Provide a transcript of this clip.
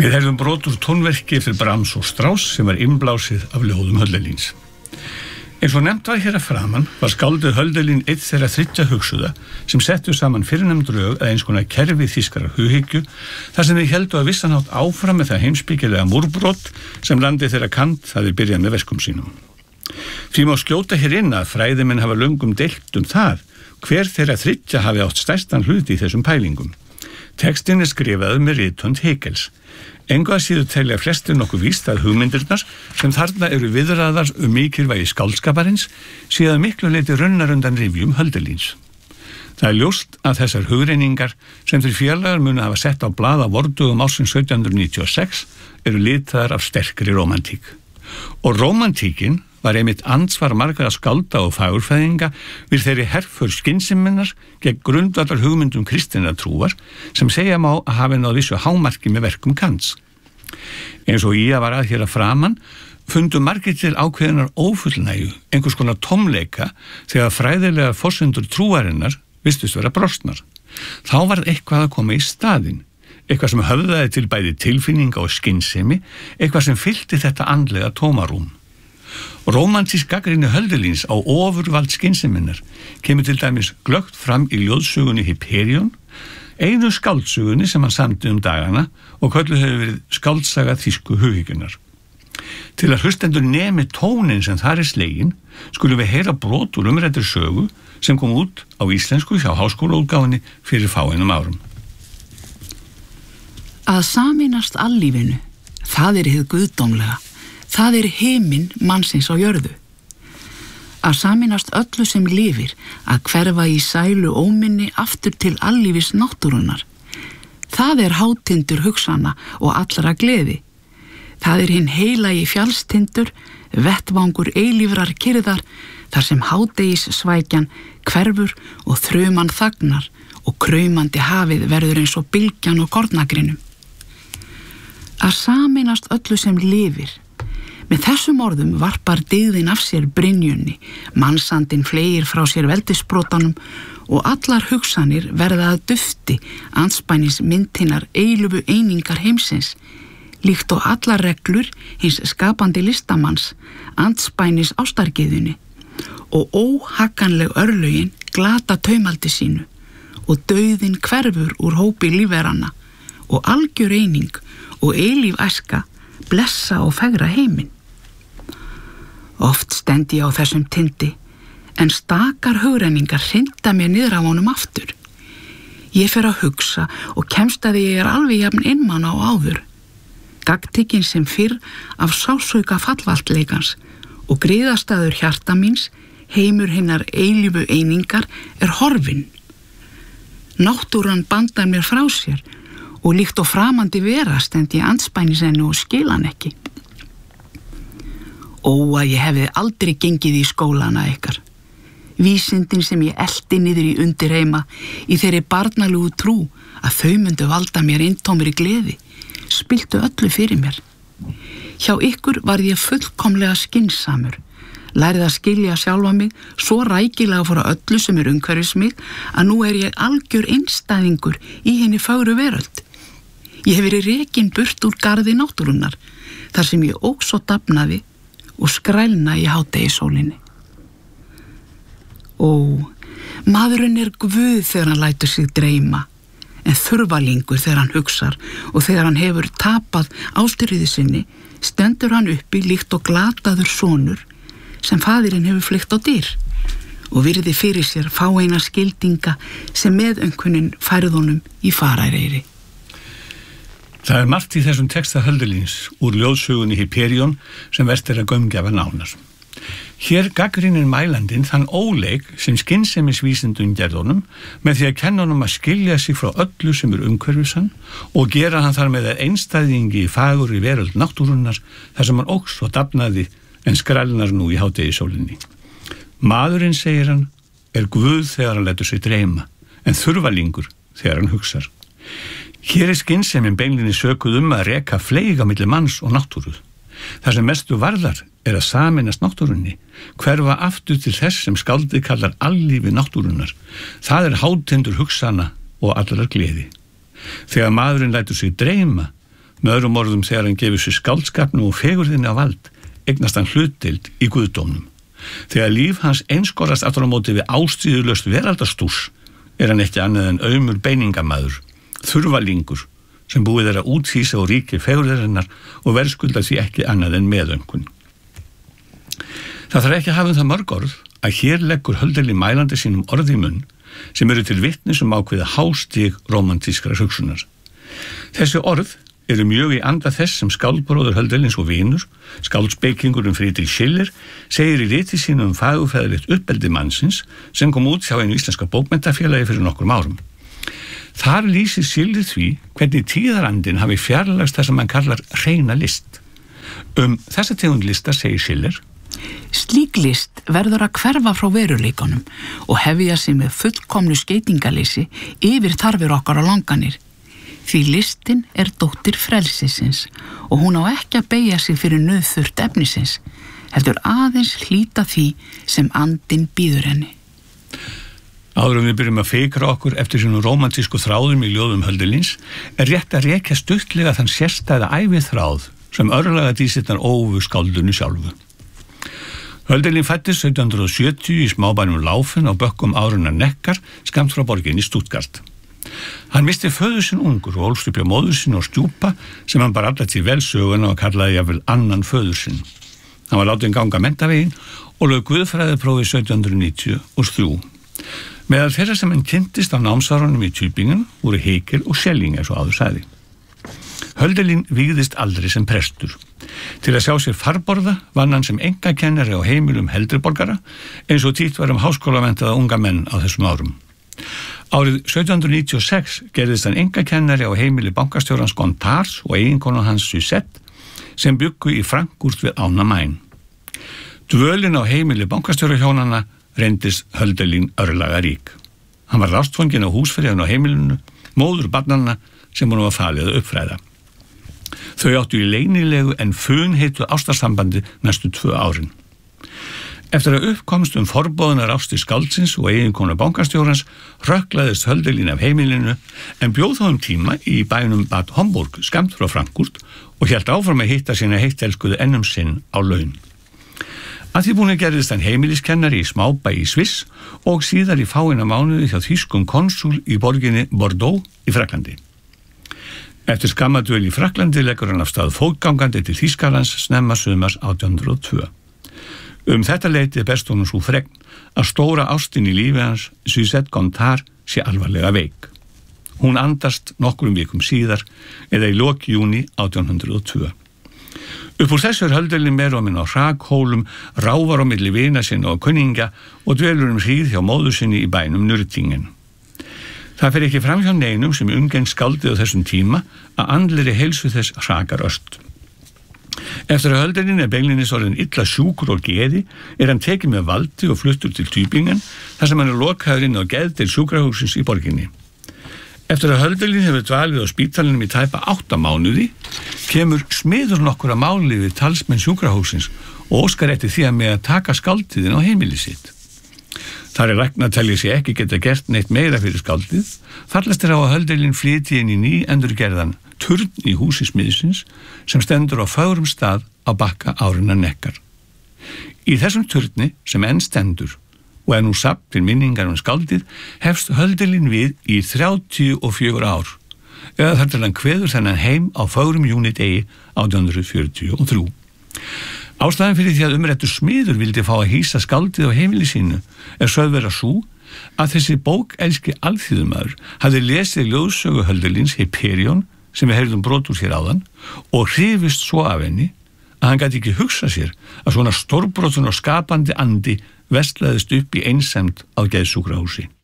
Við heyrðum brot úr tónverki eftir Brahms og Strauss sem var innblásið af ljóðum Hölderlins. Eins og nefnt var hér að framan var skáldið Hölderlin einn þeirra 30 hugsuða sem settu saman fyrrnefnd drög að eins konar kerfi þýskarar hughyggju þar sem þeir héldu að vissan hátt áfram með það heimspekilega múrbrot sem landið þeirra Kant hafði byrjað með verkum sínum. Því má skjóta hér inn að fræðimenn hafa löngum deilt það hver þeirra 30 hafi átt stærstan hluti í þessum pælingum. Textin er skrifaður með rithönd Hegels. Engu að síður telja flestir nokkuð víst að hugmyndirnar sem þarna eru viðraðar mikilvægi skáldskaparins séu að miklu leyti runnar undan rifjum Hölderlins. Það er ljóst að þessar hugreiningar sem þeir félagar munu hafa sett á blað á vordugum ársins 1796 eru litaðar af sterkri rómantík. Og rómantíkin var einmitt ansvar margra skálda og fagurfræðinga við þeirri herför skynseminnar gegn grundvallar hugmyndum kristinnar trúar sem segja má að hafi náð vissu hámarki með verkum Kants. Eins og ég var að hér að framan fundu margir til ákveðinar ófullnægju, einhvers konar tómleika þegar fræðilegar forsendur trúarinnar virtust vera brostnar. Þá var eitthvað að koma í staðinn, eitthvað sem höfðaði til bæði tilfinninga og skynsemi, eitthvað sem fyllti þetta andlega tómarúm. Rómantísk gagnrýni Hölderlins á ofurvald skynseminnar kemur til dæmis glöggt fram í ljóðsögunni Hyperion, einu skáldsögunni sem hann samdi dagana og kölluð hefur verið skáldsaga þýsku hughyggjunnar. Til að hlustendur nemi tónin sem þar er slegin, skulum við heyra brot úr umræddri sögu sem kom út á íslensku hjá háskólaútgáfunni fyrir fáeinum árum. Að sameinast allífinu, það hið guðdómlega. Það himinn mannsins á jörðu. Að sameinast öllu sem lifir, að hverfa í sælu óminni aftur til allífis náttúrunnar. Það hátindur hugsana og allra gleði. Það hinn heilagi fjallstindur, vettvangur eilífrar kyrðar, þar sem hádegis svækjan hverfur og þruman þagnar og kraumandi hafið verður eins og bylgjan og kornagrinum. Að sameinast öllu sem lifir. Með þessum orðum varpar dygðin af sér brynjunni, mannsandinn fleygir frá sér veldisbrotanum og allar hugsanir verða að dufti andspænis myndinnar eilífu einingar heimsins, líkt og allar reglur hins skapandi listamanns andspænis ástargyðjunni og óhagganleg örlögin glata taumaldi sínu og dauðinn hverfur úr hópi lífveranna og algjör eining og eilíf æska blessa og fegra heiminn. Oft stend ég á þessum tindi, en stakar hugrenningar hrinda mér niður af honum aftur. Ég fer að hugsa og kemst að ég alveg jafn einmana á áður. Gagntekinn sem fyrr af sásauka fallvaltleikans og griðastaður hjarta míns, heimur hinnar eilífu einingar, horfinn. Náttúran bandar mér frá sér og líkt og framandi vera stend ég andspænis henni og skil hann ekki. Ó, að ég hefði aldrei gengið í skólana ykkar. Vísindin sem ég elti niður í undirheima í þeirri barnalugu trú að þau myndu valda mér eintómri gleði, spiltu öllu fyrir mér. Hjá ykkur var ég fullkomlega skynsamur, lærið að skilja sjálfa mig svo rækilega frá öllu sem umhverfis mig að nú ég algjör einstæðingur í henni fögru veröld. Ég hef verið rekin burt úr garði náttúrunnar, þar sem ég óks og dafnaði og skrælna í hádegisólinni. Ó, maðurinn guð þegar hann lætur sig dreyma, en þurfalingur þegar hann hugsar og þegar hann hefur tapað ástyrriði sinni, stendur hann uppi líkt og glataður sonur sem faðirinn hefur fleygt á dyr og virði fyrir sér fáeina skildinga sem meðönkunin færð honum í farareyri. Það er margt í þessum texta Hölderlins úr ljóðsögunni Hyperion sem vert að gaumgjafa nánar. Hér gagnrýnir mælandinn þann óleik sem skynsemisvísindum gerð honum með því að kenna honum að skilja sig frá öllu sem umhverfis hann og gera hann þar með að einstæðingi í fagurri veröld náttúrunnar þar sem hann óks og dafnaði en skrælnar nú í hádegisólinni. Maðurinn, segir hann, guð þegar hann lætur sig dreyma en þurfalingur þegar hann hugsar. Hér skynsemin beinlinni sökuð að reka fleyg á milli manns og náttúru. Það sem mestu varðar að sameinast náttúrunni, hverfa aftur til þess sem skáldið kallar allífi náttúrunnar. Það hátindur hugsana og allrar gleði. Þegar maðurinn lætur sig dreyma, Með öðrum orðum, þegar hann gefur sér skáldskapnum og fegurðinni á vald, eignast hann hlutdeild í guðdómnum. Þegar líf hans einskorast aftur á móti við ástríðulaust veraldastúrs, hann ekki annað en aumur beiningamaður, þurfalingur, sem búið að úthýsa og ríki fegurðarinnar og verðskulda því ekki annað en meðöngun. Það þarf ekki að hafa það mörg orð að hér leggur Hölderlin mælandi sínum orð í munn sem eru til vitnis ákveða hástig rómantískrar hugsunar. Þessi orð eru mjög í anda þess sem skáldbróður Hölderlins og vinur, skáldspekingur Friedrich Schiller, segir í riti sínu fagurfræðilegt uppeldi mannsins sem kom út hjá einu íslenska bókmenntafélagi fyrir nokkrum árum. Þar lýsir Schiller því hvernig tíðarandinn hafi fjarlægst það sem hann kallar hreina list. Þessa tegund lista segir Schiller: Slík list verður að hverfa frá veruleikunum og hefja sig með fullkomnu skeytingaleysi yfir þarfir okkar á langanir. Því listin dóttir frelsisins og hún á ekki að beygja sig fyrir nauðþurft efnisins, heldur aðeins hlíta því sem andinn býður henni. Áður við byrjum að fikra okkur eftir sínum rómantísku þráðum í ljóðum Hölderlins rétt að rekja stuttlega þann sérstæða æviþráð sem örlaga dísirnar ófu skáldunu sjálfu. Hölderlin fæddist 1770 í smábænum Laufen á bökkum árinnar Neckar skammt frá borginni Stuttgart. Hann misti föður sinn ungur og ólst upp hjá móður sinn og stjúpa sem hann bar alla til vel söguna og kallaði jafnvel annan föður sinn. Hann var látinn ganga menntaveginn og lauk guðfræðiprófi 1793. Meðal þeirra sem hann kynntist á námsárunum í Tübingen voru Hegel og Schelling eins og áður sagði. Hölderlin vígðist aldrei sem prestur. Til að sjá sér farborða vann hann sem einkakennari á heimilum heldri borgara eins og títt var háskólamenntaða unga menn á þessum árum. Árið 1796 gerðist hann einkakennari á heimili bankastjórans Gontars og eiginkonu hans Suzette sem bjuggu í Frankfurt við ána Main. Dvölin á heimili bankastjórahjónanna reyndist Hölderlin örlaga rík. Hann var rástfanginn á húsfreyjun á heimilinu, móður barnanna sem hún var falið að uppfræða. Þau áttu í leynilegu en funheitu ástarsambandi næstu 2 árin. Eftir að uppkomst forboðunar ástir skáldsins og eiginkonu bankastjórans rökklaðist Hölderlin af heimilinu en bjóð þá tíma í bænum Bad Homburg skammt frá Frankfurt og hélt áfram að hitta sína heittelskuðu ennum sinn á laun. Að því búin gerðist hann heimiliskennari í smábæ í Sviss og síðar í fáeina mánuði hjá þýskum konsúl í borginni Bordeaux í Fraklandi. Eftir skammadvöl í Fraklandi leggur hann af stað fótgangandi til Þýskalands snemma sumars 1802. Þetta leyti berst honum sú fregn að stóra ástin í lífi hans, Suzette Gontard, sé alvarlega veik. Hún andast nokkrum vikum síðar eða í lok júní 1802. Upp úr þessu Hölderlin meira á minn á hrakhólum, ráfar á milli vina sinna og kunningja og dvelur hríð hjá móður sinni í bænum Nürtingen. Það fer ekki fram hjá neinum sem umgengst skáldið á þessum tíma að andlegri heilsu þess hrakar öst. Eftir að Hölderlin beinlínis orðinn illa sjúkur og geði hann tekið með valdi og fluttur til Tübingen þar sem hann lokaður inn á geðdeild sjúkrahússins í borginni. Eftir að Hölderlin hefur dvalið á spítalinum í tæpa 8 mánuði kemur smiður nokkur að máli við talsmenn sjúkrahússins og óskar eftir því að með að taka skáldið á heimili sitt. Þar læknar telja sig ekki geta gert neitt meira fyrir skáldið, fallast á að Hölderlin flytji inn í nýendurgerðan turn í húsi smiðsins sem stendur á fögrum stað á bakka árinnar Neckar. Í þessum turni sem enn stendur og nú safn til minningar skáldið hefst Hölderlin við í 34 ár eða þar til hann kveður þennan heim á fögrum júnidegi 1843. Ástæðan fyrir því að umrættur smiður vildi fá að hýsa skáldið á heimili sínu sögð vera sú að þessi bókelski alþýðumaður hafði lesið ljóðsögu Hölderlins Hyperion sem við heyrðum brot úr hér áðan og hrifist svo af henni að hann gæti ekki hugsa sér að svona stórbrotun og skapandi andi veslaðist upp í einsemd á geðsjúkrahúsi.